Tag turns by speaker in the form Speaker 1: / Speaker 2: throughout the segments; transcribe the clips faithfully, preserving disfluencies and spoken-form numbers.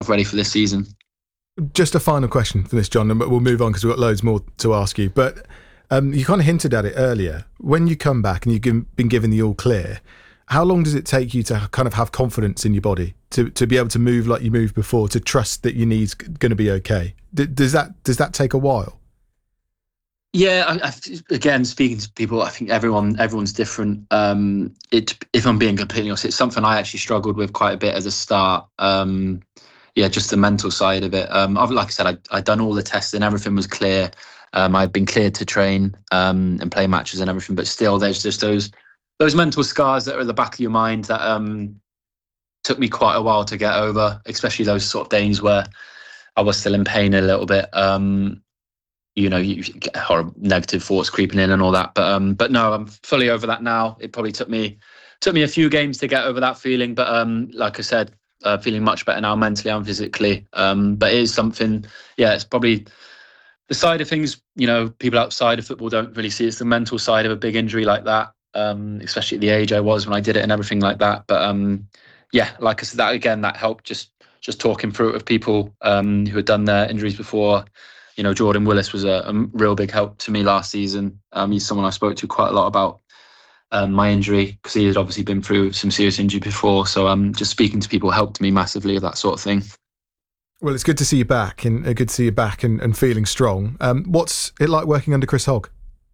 Speaker 1: myself ready for this season.
Speaker 2: Just a final question for this, John, but we'll move on because we've got loads more to ask you. But um, you kind of hinted at it earlier. When you come back and you've been given the all clear, how long does it take you to kind of have confidence in your body, to, to be able to move like you moved before, to trust that your knee's going to be okay? D- does that does that take a while?
Speaker 1: Yeah, I, I, again, speaking to people, I think everyone everyone's different. Um, it, if I'm being completely honest, it's something I actually struggled with quite a bit at the start. Um, yeah, just the mental side of it. Um, I've, like I said, I, I'd done all the testing, everything was clear. Um, I'd been cleared to train um, and play matches and everything, but still, there's just those those mental scars that are at the back of your mind that um, took me quite a while to get over, especially those sort of days where I was still in pain a little bit. Um, you know, you get horrible negative thoughts creeping in and all that. But um, but no, I'm fully over that now. It probably took me took me a few games to get over that feeling. But um, like I said, uh, feeling much better now mentally and physically. Um, but it is something, yeah, it's probably the side of things, you know, people outside of football don't really see. It's the mental side of a big injury like that, um, especially at the age I was when I did it and everything like that. But um, yeah, like I said, that again, that helped just just talking through it with people um, who had done their injuries before. You know, Jordan Willis was a, a real big help to me last season. Um, he's someone I spoke to quite a lot about um, my injury, because he had obviously been through some serious injury before. So um, just speaking to people helped me massively with that sort of thing.
Speaker 2: Well, it's good to see you back, and uh, good to see you back and, and feeling strong. Um, what's it like working under Chris Hogg?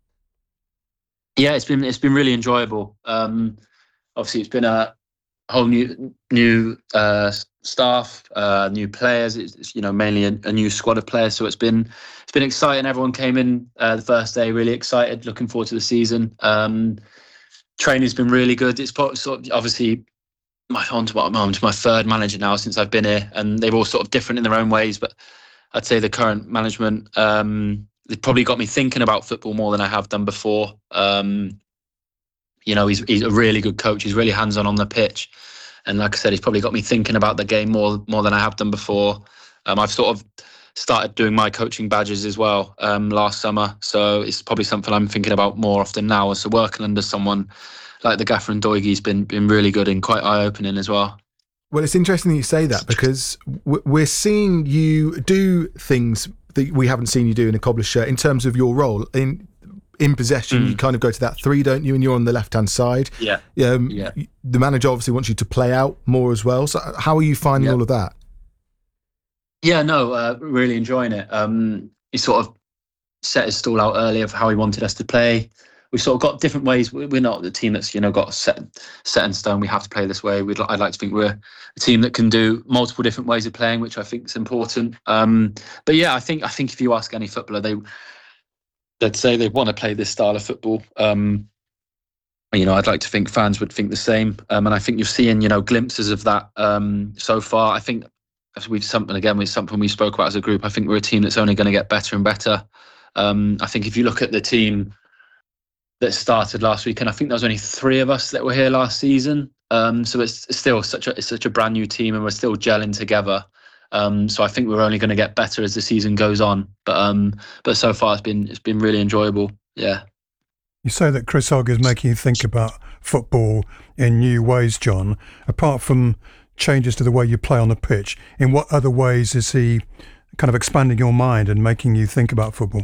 Speaker 1: Yeah, it's been it's been really enjoyable. Um, obviously, it's been a whole new new uh, staff, uh, new players. It's, it's you know mainly a, a new squad of players. So it's been it's been exciting. Everyone came in uh, the first day really excited, looking forward to the season. Um, training's been really good. It's sort of obviously my on to, I'm on to my third manager now since I've been here, and they're all sort of different in their own ways. But I'd say the current management, um, they've probably got me thinking about football more than I have done before. Um, you know, he's he's a really good coach. He's really hands-on on the pitch. And like I said, he's probably got me thinking about the game more more than I have done before. Um, I've sort of started doing my coaching badges as well um, last summer. So it's probably something I'm thinking about more often now. So working under someone like the Gaffer and Doigie's been been really good and quite eye-opening as well.
Speaker 2: Well, it's interesting that you say that, because we're seeing you do things that we haven't seen you do in a Cobbler's shirt in terms of your role. In in possession, mm. you kind of go to that three, don't you? And you're on the left-hand side.
Speaker 1: Yeah.
Speaker 2: Um,
Speaker 1: yeah.
Speaker 2: The manager obviously wants you to play out more as well. So how are you finding
Speaker 1: yeah.
Speaker 2: all of that?
Speaker 1: Yeah, no, uh, really enjoying it. Um, he sort of set his stall out early of how he wanted us to play. We've sort of got different ways. We're not the team that's, you know, got set set in stone. We have to play this way. We'd, I'd like to think we're a team that can do multiple different ways of playing, which I think is important. Um, but yeah, I think I think if you ask any footballer, they they'd say they want to play this style of football. Um, you know, I'd like to think fans would think the same. Um, and I think you're seeing, you know, glimpses of that um, so far. I think as we've something again, with something we spoke about as a group. I think we're a team that's only going to get better and better. Um, I think if you look at the team that started last week, and I think there was only three of us that were here last season. Um, so it's, it's still such a it's such a brand new team, and we're still gelling together. Um, so I think we're only going to get better as the season goes on. But um, but so far it's been it's been really enjoyable. Yeah.
Speaker 3: You say that Chris Hogg is making you think about football in new ways, John. Apart from changes to the way you play on the pitch, in what other ways is he kind of expanding your mind and making you think about football?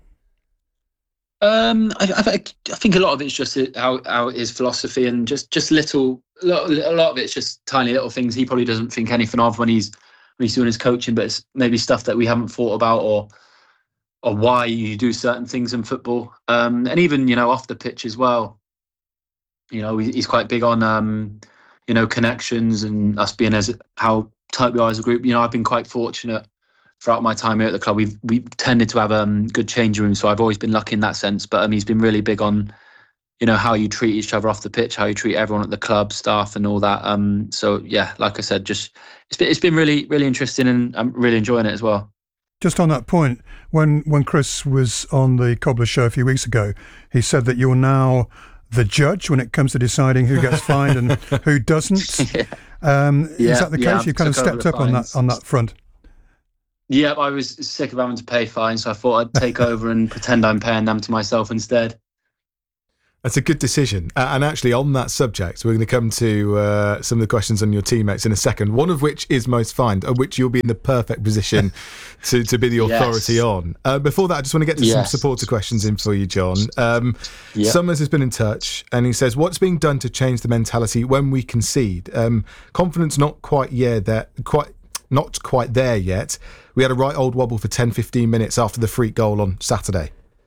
Speaker 1: Um, I, I, I think a lot of it's just how, how his philosophy, and just just little, a lot of it's just tiny little things he probably doesn't think anything of when he's when he's doing his coaching, but it's maybe stuff that we haven't thought about, or or why you do certain things in football, um, and even, you know, off the pitch as well. You know, he's quite big on um, you know, connections and us being as how tight we are as a group. You know, I've been quite fortunate throughout my time here at the club. We've we tended to have um, good change rooms, so I've always been lucky in that sense. But um, he's been really big on, you know, how you treat each other off the pitch, how you treat everyone at the club, staff, and all that. Um, so yeah, like I said, just it's been it's been really really interesting, and I'm really enjoying it as well.
Speaker 3: Just on that point, when when Chris was on the Cobbler show a few weeks ago, he said that you're now the judge when it comes to deciding who gets fined and who doesn't. yeah. Um,
Speaker 1: yeah,
Speaker 3: is that the case?
Speaker 1: yeah,
Speaker 3: You've kind of stepped up on that on that front.
Speaker 1: Yeah, I was sick of having to pay fines, so I thought I'd take over and pretend I'm paying them to myself instead.
Speaker 2: That's a good decision. Uh, and actually, on that subject, we're going to come to uh, some of the questions on your teammates in a second, one of which is most fine, of which you'll be in the perfect position to, to be the authority
Speaker 1: yes.
Speaker 2: on. Uh, before that, I just want to get to
Speaker 1: yes.
Speaker 2: some supporter questions in for you, John. Um,
Speaker 1: yep.
Speaker 2: Summers has been in touch, and he says, what's being done to change the mentality when we concede? Um, confidence not quite yeah, there, quite not quite there yet. We had a right old wobble for ten, fifteen minutes after the freak goal on Saturday.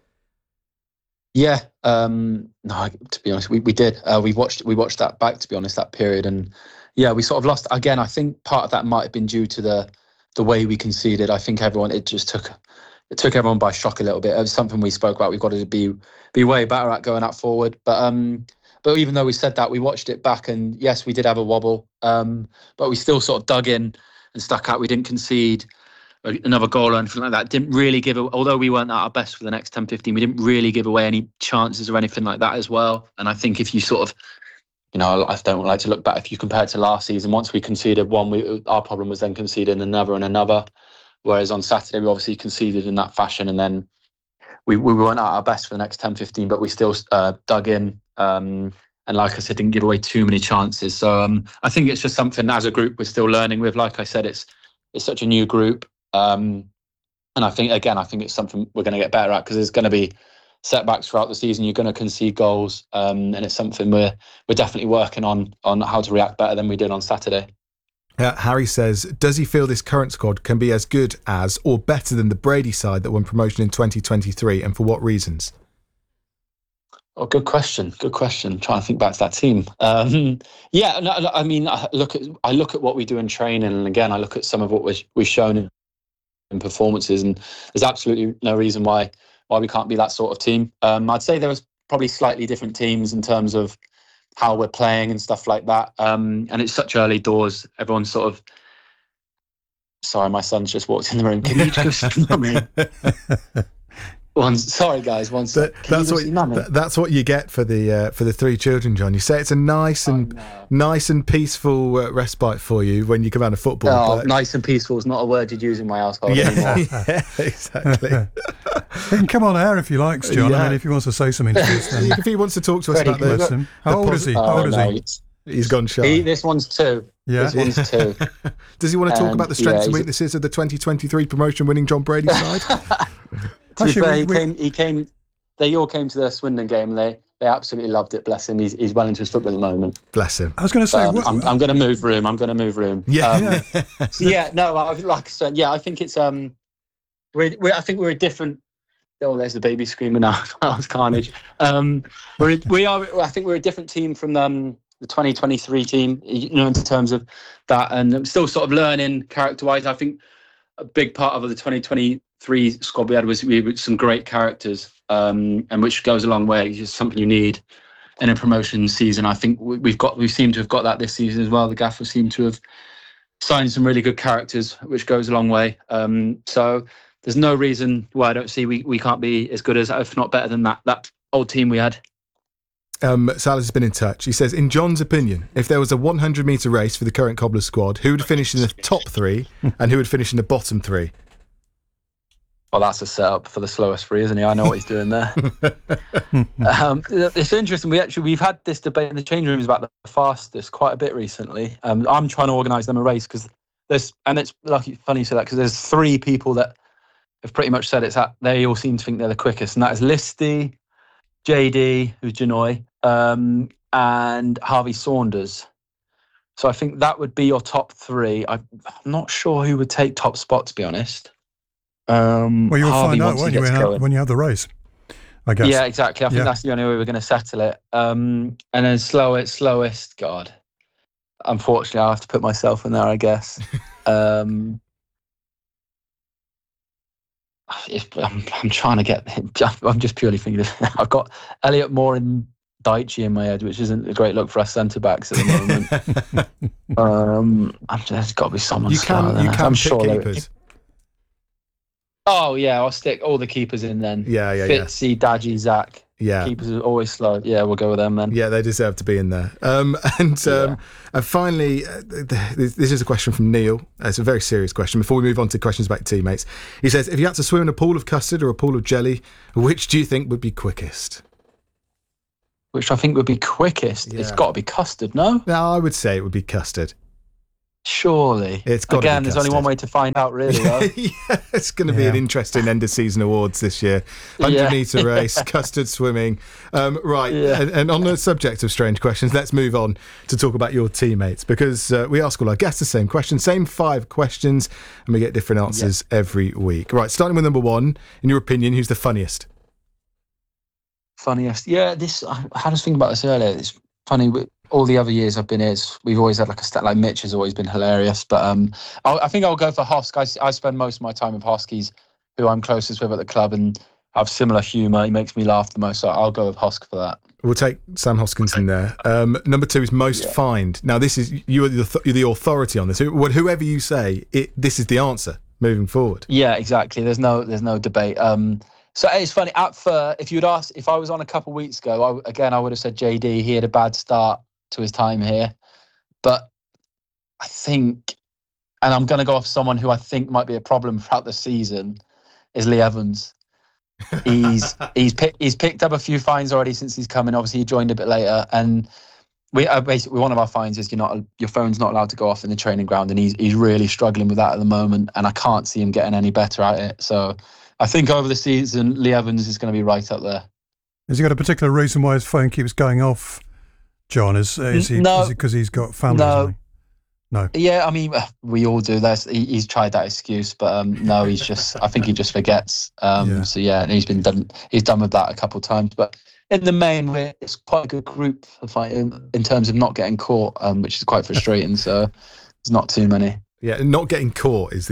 Speaker 1: Yeah, um, no. To be honest, we, we did. Uh, we watched we watched that back. To be honest, that period, and yeah, we sort of lost again. I think part of that might have been due to the the way we conceded. I think everyone it just took it took everyone by shock a little bit. It was something we spoke about. We've got to be be way better at going out forward. But um, but even though we said that, we watched it back, and yes, we did have a wobble. Um, but we still sort of dug in and stuck out. We didn't concede another goal or anything like that. Didn't really give, although we weren't at our best for the next ten, fifteen, we didn't really give away any chances or anything like that as well. And I think if you sort of, you know, I don't like to look back, if you compare it to last season, once we conceded one, we, our problem was then conceding another and another. Whereas on Saturday, we obviously conceded in that fashion, and then we, we weren't at our best for the next ten, fifteen, but we still uh, dug in. Um, and like I said, didn't give away too many chances. So um, I think it's just something as a group we're still learning with. Like I said, it's it's such a new group. Um, and I think, again, I think it's something we're going to get better at, because there's going to be setbacks throughout the season. You're going to concede goals, um, and it's something we're we're definitely working on on how to react better than we did on Saturday.
Speaker 2: Uh, Harry says, does he feel this current squad can be as good as or better than the Brady side that won promotion in twenty twenty-three, and for what reasons?
Speaker 1: Oh, good question. Good question. I'm trying to think back to that team. Um, yeah, no, I mean, I look at I look at what we do in training, and again, I look at some of what we've, we've shown in, in performances, and there's absolutely no reason why why we can't be that sort of team. Um, I'd say there was probably slightly different teams in terms of how we're playing and stuff like that. Um, and it's such early doors. Everyone's sort of. Sorry, my son's just walked in the room. Can you just ignore me? One, sorry, guys. One sec.
Speaker 2: That, that's what that, that's what you get for the uh, for the three children, John. You say it's a nice and oh, no. nice and peaceful uh, respite for you when you come out of football.
Speaker 1: Oh,
Speaker 2: but...
Speaker 1: nice and peaceful is not a word you'd use in my household
Speaker 2: yeah,
Speaker 1: anymore.
Speaker 2: Yeah, exactly.
Speaker 3: He can come on air if he likes, John. Yeah. I mean, if he wants to say something to us, then...
Speaker 2: if he wants to talk to us about this.
Speaker 3: How the old pos- is he? How
Speaker 1: oh,
Speaker 3: old is
Speaker 1: no,
Speaker 3: he?
Speaker 2: He's gone shy.
Speaker 1: He, this one's two. Yeah. This one's two.
Speaker 2: Does he want to talk
Speaker 1: and,
Speaker 2: about the strengths
Speaker 1: yeah,
Speaker 2: and weaknesses of the twenty twenty-three promotion-winning John Brady side?
Speaker 1: To be fair, he came. He came. They all came to the Swindon game, and they, they absolutely loved it. Bless him. He's he's well into his football at the moment.
Speaker 2: Bless him.
Speaker 3: I was going to say,
Speaker 1: um,
Speaker 3: what,
Speaker 1: I'm I'm going to move room. I'm going to move room.
Speaker 2: Yeah.
Speaker 1: Um, yeah. yeah. No, like I said, yeah. I think it's um, we're, we're I think we're a different. Oh, there's the baby screaming now. That was carnage. Um, we're we are. I think we're a different team from um the twenty twenty-three team. You know, in terms of that, and I'm still sort of learning character-wise. I think a big part of the twenty twenty-three squad we had was we had some great characters, um, and which goes a long way. It's just something you need in a promotion season. I think we've got we seem to have got that this season as well. The gaffer seem to have signed some really good characters, which goes a long way. Um, so there's no reason why I don't see we, we can't be as good as, if not better than that that old team we had.
Speaker 2: Um, Salas has been in touch. He says, in John's opinion, if there was a hundred metre race for the current Cobblers squad, who would finish in the top three and who would finish in the bottom three?
Speaker 1: Well, that's a setup for the slowest three, isn't he? I know what he's doing there. um, it's interesting. We actually we've had this debate in the change rooms about the fastest quite a bit recently. Um, I'm trying to organise them a race because there's, and it's lucky funny you say that because there's three people that have pretty much said it's at. They all seem to think they're the quickest, and that is Listy, J D, who's Janoy, um, and Harvey Saunders. So I think that would be your top three. I'm not sure who would take top spot, to be honest. Um,
Speaker 3: well, you'll
Speaker 1: Harvey
Speaker 3: find out when you, have, when you have the race, I guess.
Speaker 1: Yeah, exactly. I think
Speaker 3: yeah.
Speaker 1: that's the only way we're going to settle it. Um, and then slowest, slowest, God. Unfortunately, I'll have to put myself in there, I guess. um, if, I'm, I'm trying to get... I'm just purely thinking of... I've got Elliot Moore and Daichi in my head, which isn't a great look for us centre-backs at the moment. um, I'm, there's got to be someone
Speaker 2: You can,
Speaker 1: slower
Speaker 2: you
Speaker 1: than
Speaker 2: can
Speaker 1: I'm
Speaker 2: pick
Speaker 1: sure
Speaker 2: keepers.
Speaker 1: Oh, yeah, I'll stick all the keepers in then.
Speaker 2: Yeah, yeah,
Speaker 1: Fitzy, yeah. Daji, Zach.
Speaker 2: Yeah.
Speaker 1: Keepers are always slow. Yeah, we'll go with them then.
Speaker 2: Yeah, they deserve to be in there. Um, and um,
Speaker 1: yeah.
Speaker 2: and finally, uh, this is a question from Neil. It's a very serious question. Before we move on to questions about teammates, he says, if you had to swim in a pool of custard or a pool of jelly, which do you think would be quickest?
Speaker 1: which I think would be quickest,
Speaker 2: Yeah.
Speaker 1: it's got to be Custard, no?
Speaker 2: No, I would say it would be Custard.
Speaker 1: Surely.
Speaker 2: It's gotta be
Speaker 1: Again, there's only
Speaker 2: Custard.
Speaker 1: one way to find out, really, though.
Speaker 2: Yeah, it's going to be
Speaker 3: Yeah.
Speaker 2: an interesting end of season awards this year. Hundred
Speaker 1: Yeah.
Speaker 2: meter race, Custard swimming. Um, right,
Speaker 1: Yeah.
Speaker 2: and, and on the subject of strange questions, let's move on to talk about your teammates, because uh, we ask all our guests the same question, same five questions, and we get different answers every week. Right, starting with number one. In your opinion, who's the funniest?
Speaker 1: Funniest. Yeah, this, I had to think about this earlier. It's funny. we- All the other years I've been here, it's- we've always had like a stat. Like Mitch has always been hilarious, but um, I, I think I'll go for Hosk. I, s- I spend most of my time with Hoskies, who I'm closest with at the club, and have similar humour. He makes me laugh the most, so I'll go with Hosk for that.
Speaker 2: We'll take Sam Hoskinson there. Um, number two is most
Speaker 1: Yeah.
Speaker 2: fined. Now, this is you are the, you're the authority on this. Wh- Whoever you say, it, this is the answer moving forward.
Speaker 1: Yeah, exactly. There's no there's no debate. Um, so it's funny. At first, if you'd asked, if I was on a couple of weeks ago, I, again I would have said J D. He had a bad start to his time here, but I think, and I'm going to go off someone who I think might be a problem throughout the season, is Lee Evans. He's he's picked he's picked up a few fines already since he's come in. Obviously, he joined a bit later, and we uh, basically one of our fines is you're not your phone's not allowed to go off in the training ground, and he's he's really struggling with that at the moment, and I can't see him getting any better at it. So I think over the season, Lee Evans is going to be right up there.
Speaker 3: Has he got a particular reason why his phone keeps going off, John? Is, is he
Speaker 1: No.
Speaker 3: is it because he's got family?
Speaker 1: No.
Speaker 3: or something? No.
Speaker 1: Yeah, I mean, we all do this. He, he's tried that excuse, but um, no, he's just. I think he just forgets. Um,
Speaker 3: Yeah.
Speaker 1: So yeah, and he's been done. He's done with that a couple of times, but in the main, we're it's quite a good group for fighting in terms of not getting caught, um, which is quite frustrating. So there's not too many.
Speaker 2: Yeah, not getting caught is